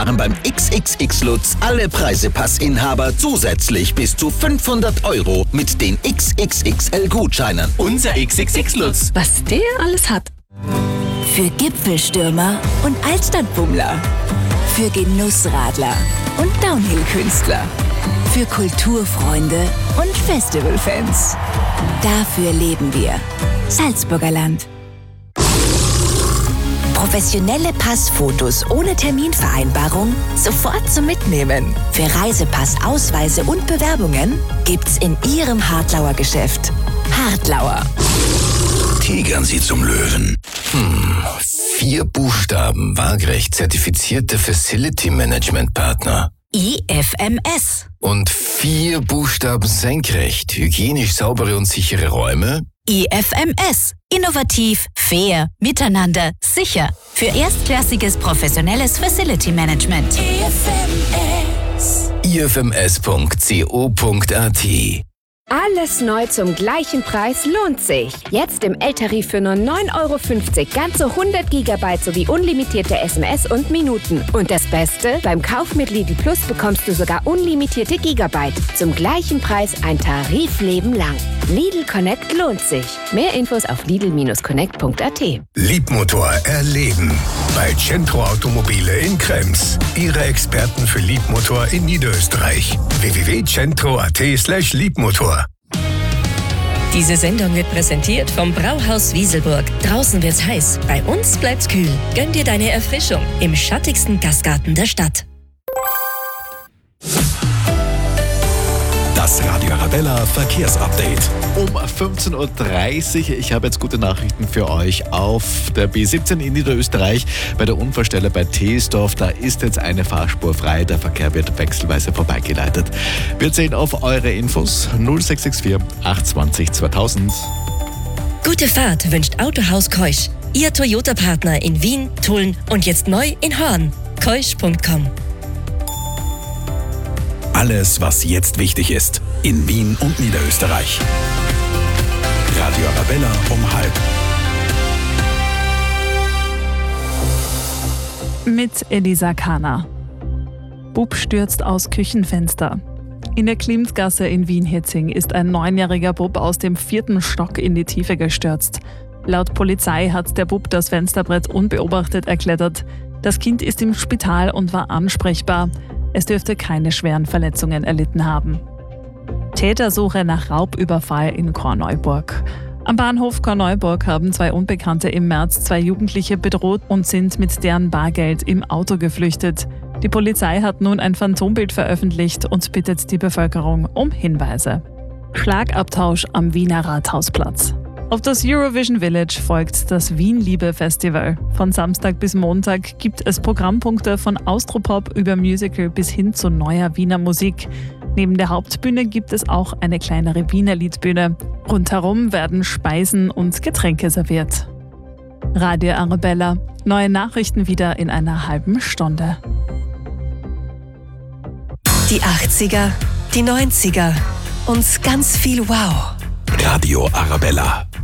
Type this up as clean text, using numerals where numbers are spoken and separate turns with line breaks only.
sparen beim XXX Lutz alle Preisepassinhaber zusätzlich bis zu 500 € mit den XXXL-Gutscheinen.
Unser XXX Lutz.
Was der alles hat.
Für Gipfelstürmer und Altstadtbummler. Für Genussradler und Downhill-Künstler. Für Kulturfreunde und Festivalfans. Dafür leben wir. Salzburger Land. Professionelle Passfotos ohne Terminvereinbarung sofort zum Mitnehmen. Für Reisepass, Ausweise und Bewerbungen gibt's in Ihrem Hartlauer Geschäft. Hartlauer.
Tigern Sie zum Löwen. 4 Buchstaben, waagerecht zertifizierte Facility Management Partner.
IFMS.
Und 4 Buchstaben senkrecht, hygienisch saubere und sichere Räume.
IFMS. Innovativ, fair, miteinander, sicher. Für erstklassiges professionelles Facility Management.
ifms.co.at.
Alles neu zum gleichen Preis lohnt sich. Jetzt im L-Tarif für nur 9,50 € ganze 100 GB sowie unlimitierte SMS und Minuten. Und das Beste, beim Kauf mit Lidl Plus bekommst du sogar unlimitierte Gigabyte. Zum gleichen Preis ein Tarifleben lang. Lidl Connect lohnt sich. Mehr Infos auf lidl-connect.at.
Liebmotor erleben. Bei Centro Automobile in Krems. Ihre Experten für Liebmotor in Niederösterreich. www.centro.at/Liebmotor.
Diese Sendung wird präsentiert vom Brauhaus Wieselburg. Draußen wird's heiß, bei uns bleibt's kühl. Gönn dir deine Erfrischung im schattigsten Gastgarten der Stadt.
Das Radio Arabella Verkehrsupdate. Um 15:30 Uhr. Ich habe jetzt gute Nachrichten für euch auf der B17 in Niederösterreich. Bei der Unfallstelle bei Teesdorf, da ist jetzt eine Fahrspur frei. Der Verkehr wird wechselweise vorbeigeleitet. Wir zählen auf eure Infos 0664 820 2000.
Gute Fahrt wünscht Autohaus Keusch. Ihr Toyota-Partner in Wien, Tulln und jetzt neu in Horn. Keusch.com.
Alles, was jetzt wichtig ist, in Wien und Niederösterreich. Radio Arabella um 12:30.
Mit Elisa Kahner. Bub stürzt aus Küchenfenster. In der Klimsgasse in Wien-Hitzing ist ein 9-jähriger Bub aus dem 4. Stock in die Tiefe gestürzt. Laut Polizei hat der Bub das Fensterbrett unbeobachtet erklettert. Das Kind ist im Spital und war ansprechbar. Es dürfte keine schweren Verletzungen erlitten haben. Tätersuche nach Raubüberfall in Korneuburg. Am Bahnhof Korneuburg haben 2 Unbekannte im März 2 Jugendliche bedroht und sind mit deren Bargeld im Auto geflüchtet. Die Polizei hat nun ein Phantombild veröffentlicht und bittet die Bevölkerung um Hinweise. Schlagabtausch am Wiener Rathausplatz. Auf das Eurovision Village folgt das Wien-Liebe-Festival. Von Samstag bis Montag gibt es Programmpunkte von Austropop über Musical bis hin zu neuer Wiener Musik. Neben der Hauptbühne gibt es auch eine kleinere Wiener Liedbühne. Rundherum werden Speisen und Getränke serviert. Radio Arabella. Neue Nachrichten wieder in einer halben Stunde.
Die 80er, die 90er und ganz viel Wow.
Radio Arabella.